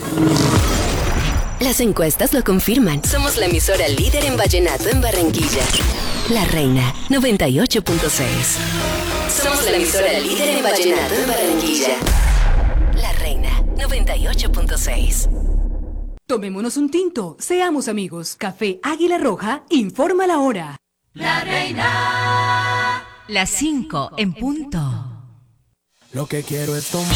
Las encuestas lo confirman. Somos la emisora líder en vallenato en Barranquilla. La Reina 98.6. Somos la emisora líder en vallenato en Barranquilla. La Reina 98.6. Tomémonos un tinto, seamos amigos. Café Águila Roja informa la hora. La Reina. Las 5 en punto. Lo que quiero es tomar.